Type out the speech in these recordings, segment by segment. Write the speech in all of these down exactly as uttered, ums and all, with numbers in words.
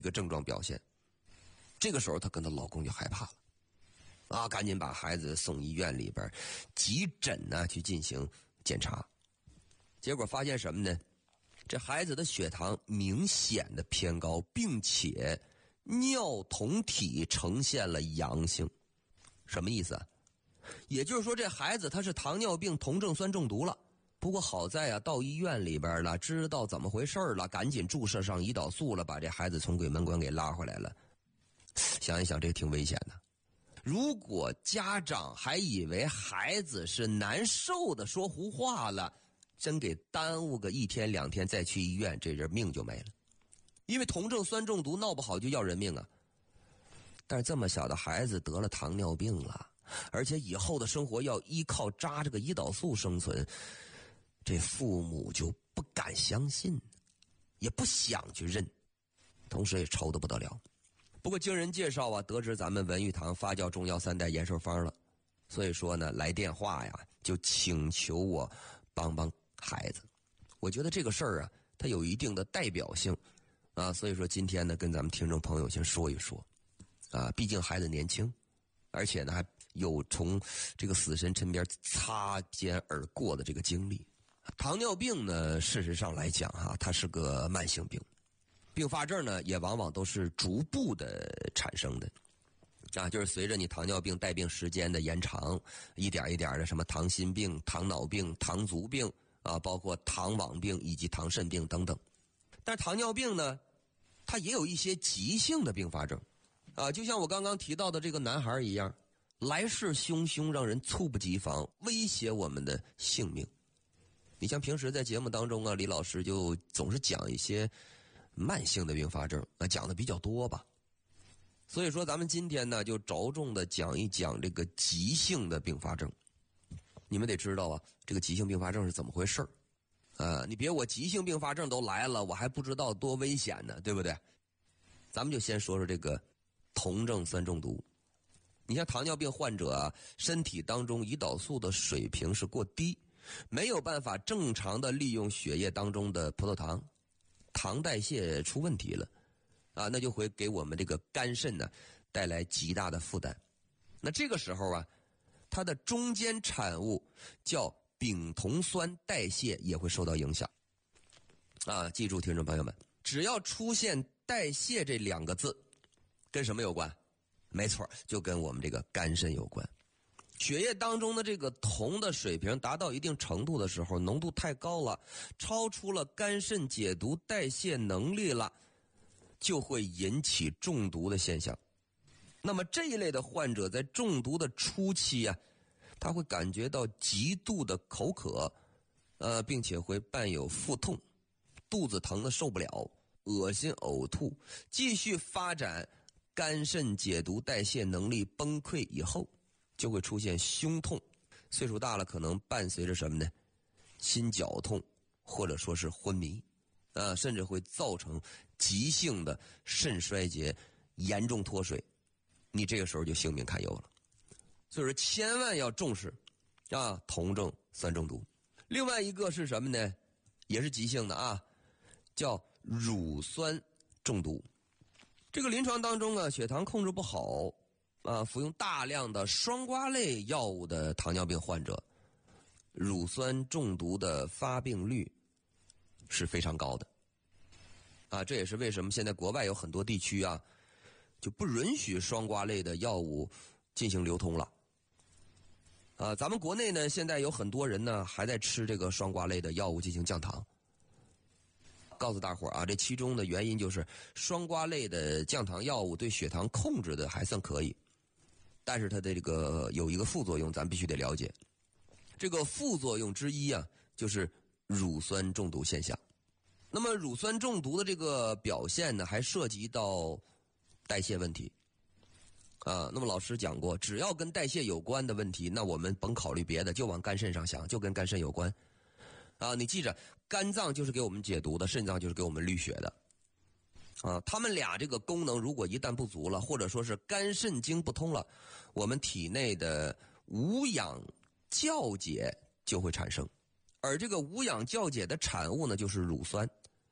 一个症状表现。这个时候她跟她老公就害怕了，啊，赶紧把孩子送医院里边急诊呢去进行检查。结果发现什么呢？这孩子的血糖明显的偏高，并且尿酮体呈现了阳性。什么意思啊？也就是说这孩子他是糖尿病酮症酸中毒了。不过好在啊，到医院里边了，知道怎么回事了，赶紧注射上胰岛素了，把这孩子从鬼门关给拉回来了。想一想，这挺危险的。如果家长还以为孩子是难受的说胡话了，真给耽误个一天两天再去医院，这人命就没了。因为酮症酸中毒闹不好就要人命啊。但是这么小的孩子得了糖尿病了，而且以后的生活要依靠扎这个胰岛素生存，这父母就不敢相信，也不想去认，同时也愁得不得了。不过经人介绍啊，得知咱们文玉堂发酵中药三代延寿方了，所以说呢，来电话呀，就请求我帮帮孩子。我觉得这个事儿啊，它有一定的代表性啊，所以说今天呢，跟咱们听众朋友先说一说啊，毕竟孩子年轻，而且呢还有从这个死神身边擦肩而过的这个经历。糖尿病呢，事实上来讲哈、啊，它是个慢性病。并发症呢，也往往都是逐步的产生的，啊，就是随着你糖尿病带病时间的延长，一点一点的什么糖心病、糖脑病、糖足病啊，包括糖网病以及糖肾病等等。但是糖尿病呢，它也有一些急性的并发症，啊，就像我刚刚提到的这个男孩一样，来势汹汹，让人猝不及防，威胁我们的性命。你像平时在节目当中啊，李老师就总是讲一些慢性的并发症啊，讲的比较多吧。所以说咱们今天呢，就着重的讲一讲这个急性的并发症。你们得知道啊，这个急性并发症是怎么回事啊？你别我急性并发症都来了，我还不知道多危险呢，对不对？咱们就先说说这个酮症酸中毒。你像糖尿病患者啊，身体当中胰岛素的水平是过低，没有办法正常的利用血液当中的葡萄糖，糖代谢出问题了啊，那就会给我们这个肝肾呢带来极大的负担。那这个时候啊，它的中间产物叫丙酮酸代谢也会受到影响啊。记住听众朋友们，只要出现代谢这两个字，跟什么有关？没错，就跟我们这个肝肾有关。血液当中的这个酮的水平达到一定程度的时候，浓度太高了，超出了肝肾解毒代谢能力了，就会引起中毒的现象。那么这一类的患者在中毒的初期啊，他会感觉到极度的口渴，呃，并且会伴有腹痛，肚子疼的受不了，恶心呕吐，继续发展肝肾解毒代谢能力崩溃以后，就会出现胸痛，岁数大了可能伴随着什么呢？心绞痛，或者说是昏迷，啊，甚至会造成急性的肾衰竭，严重脱水，你这个时候就性命堪忧了。所以说千万要重视啊，酮症酸中毒。另外一个是什么呢？也是急性的啊，叫乳酸中毒。这个临床当中啊，血糖控制不好啊，服用大量的双胍类药物的糖尿病患者，乳酸中毒的发病率是非常高的啊。这也是为什么现在国外有很多地区啊，就不允许双胍类的药物进行流通了啊。咱们国内呢，现在有很多人呢还在吃这个双胍类的药物进行降糖。告诉大伙儿啊，这其中的原因就是双胍类的降糖药物对血糖控制的还算可以，但是它的这个有一个副作用，咱必须得了解。这个副作用之一啊，就是乳酸中毒现象。那么乳酸中毒的这个表现呢，还涉及到代谢问题啊。那么老师讲过，只要跟代谢有关的问题，那我们甭考虑别的，就往肝肾上想，就跟肝肾有关啊。你记着，肝脏就是给我们解毒的，肾脏就是给我们滤血的啊。他们俩这个功能如果一旦不足了，或者说是肝肾经不通了，我们体内的无氧酵解就会产生，而这个无氧酵解的产物呢，就是乳酸。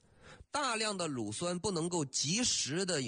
大量的乳酸不能够及时的